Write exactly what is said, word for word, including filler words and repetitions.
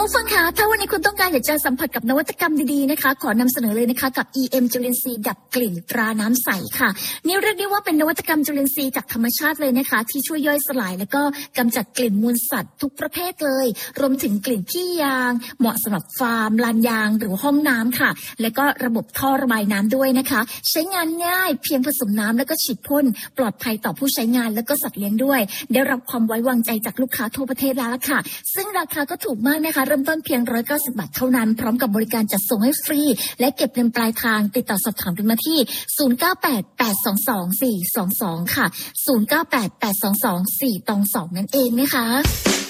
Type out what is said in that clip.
ผู้ฟังคะถ้าวันนี้คุณต้องการอยากจะสัมผัสกับนวัตกรรมดีๆนะคะขอนำเสนอเลยนะคะกับ อี เอ็ม จุลินทรีย์ดับกลิ่นตราน้ำใสค่ะนี่เรียกได้ว่าเป็นนวัตกรรมจุลินทรีย์จากธรรมชาติเลยนะคะที่ช่วยย่อยสลายแล้วก็กำจัดกลิ่นมูลสัตว์ทุกประเภทเลยรวมถึงกลิ่นขี้ยางเหมาะสำหรับฟาร์มลานยางหรือห้องน้ำค่ะแล้วก็ระบบท่อระบายน้ำด้วยนะคะใช้งานง่ายเพียงผสมน้ำแล้วก็ฉีดพ่นปลอดภัยต่อผู้ใช้งานแล้วก็สัตว์เลี้ยงด้วยได้รับความไว้วางใจจากลูกค้าทั่วประเทศแล้วค่ะซึ่งราคาก็ถูกมากนะคะเริ่มต้นเพียงหนึ่งร้อยเก้าสิบบาทเท่านั้นพร้อมกับบริการจัดส่งให้ฟรีและเก็บเงินปลายทางติดต่อสอบถามกันมาที่ศูนย์ เก้า แปด แปด สอง สอง สี่ สอง สองค่ะศูนย์ เก้า แปด แปด สอง สอง สี่ สอง สองนั่นเองนะคะ